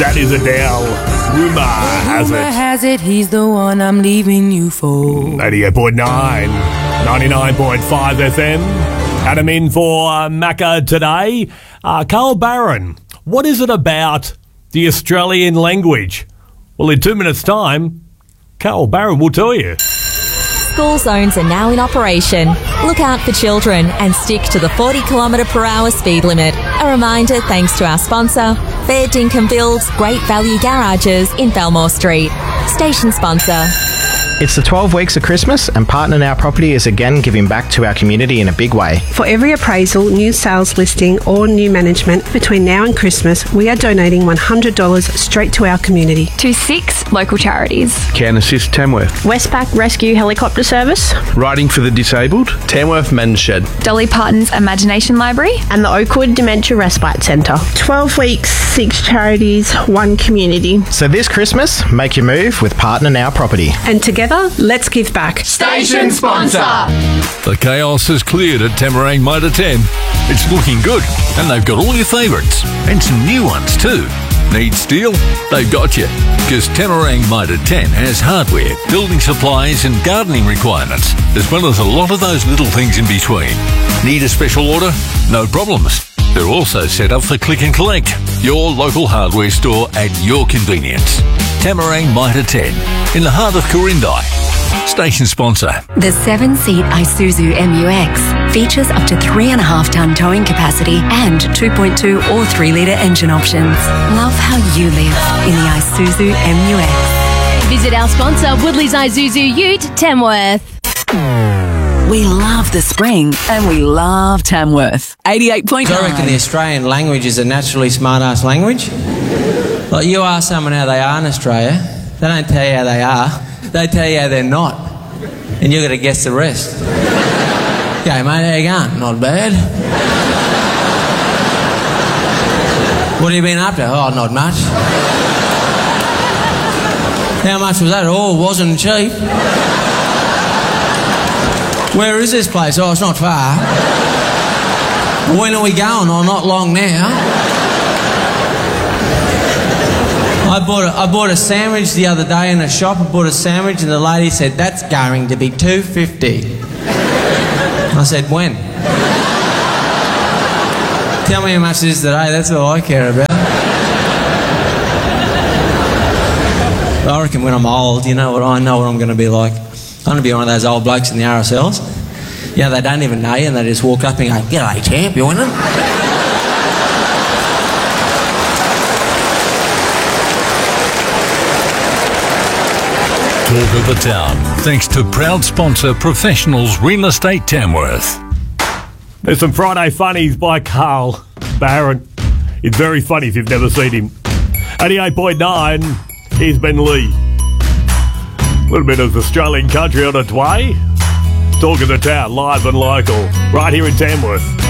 That is Adele. Rumour has it. He's the one I'm leaving you for. 88.9, 99.5 FM. Adam in for Macca today. Carl Barron, what is it about the Australian language? Well, in 2 minutes' time, Carl Barron will tell you. School zones are now in operation. Look out for children and stick to the 40km/h speed limit. A reminder thanks to our sponsor, Fair Dinkum Builds Great Value Garages in Belmore Street. Station sponsor. It's the 12 weeks of Christmas and Partner Now Property is again giving back to our community in a big way. For every appraisal, new sales listing or new management between now and Christmas, we are donating $100 straight to our community. To 6 local charities. Can Assist Tamworth. Westpac Rescue Helicopter Service. Riding for the Disabled. Tamworth Men's Shed. Dolly Parton's Imagination Library. And the Oakwood Dementia Respite Centre. 12 weeks, 6 charities, 1 community. So this Christmas, make your move with Partner Now Property. And together, let's give back. Station sponsor. The chaos has cleared at Tamarang Motor 10. It's looking good, and they've got all your favourites, and some new ones too. Need steel? They've got you, because Tamarang Motor 10 has hardware, building supplies and gardening requirements, as well as a lot of those little things in between. Need a special order? No problems. They're also set up for click and collect. Your local hardware store at your convenience. Tamarang Mitre 10 in the heart of Corindai. Station sponsor. The 7-seat Isuzu MU-X features up to 3.5-tonne towing capacity and 2.2 or 3-litre engine options. Love how you live in the Isuzu MU-X. Visit our sponsor, Woodley's Isuzu Ute, Tamworth. We love the spring and we love Tamworth. 88.9. I reckon the Australian language is a naturally smart-ass language. Like, you ask someone how they are in Australia, they don't tell you how they are, they tell you how they're not. And you've got to guess the rest. Okay, mate, how you going? Not bad. What have you been up to? Oh, not much. How much was that? Oh, it wasn't cheap. Where is this place? Oh, it's not far. When are we going? Oh, not long now. I bought a sandwich the other day in a shop. I bought a sandwich and the lady said, that's going to be $2.50. I said, when? Tell me how much it is today, that's all I care about. I reckon when I'm old, you know what I know what I'm going to be like. I'm going to be one of those old blokes in the RSLs. Yeah, they don't even know you and they just walk up and go, g'day champ, you winning? Talk of the town, thanks to proud sponsor Professionals Real Estate Tamworth. There's some Friday funnies by Carl Barron. It's very funny if you've never seen him. 88.9, here's Ben Lee. A little bit of Australian country on its way. Talk of the town, live and local, right here in Tamworth.